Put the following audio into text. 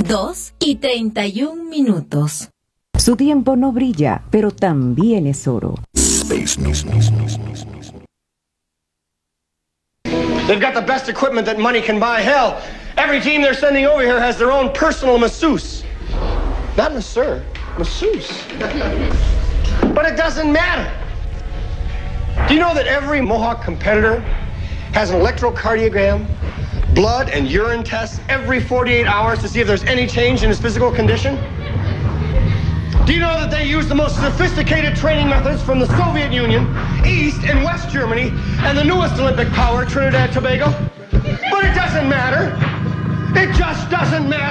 2:31. Su tiempo no brilla, pero también es oro. Space News. They've got the best equipment that money can buy. Hell, every team they're sending over here has their own personal masseuse. Not masseur, masseuse. But it doesn't matter. Do you know that every Mohawk competitor has an electrocardiogram, blood and urine tests every 48 hours to see if there's any change in his physical condition? Do you know that they use the most sophisticated training methods from the Soviet Union, East and West Germany, and the newest Olympic power, Trinidad and Tobago? But it doesn't matter. It just doesn't matter.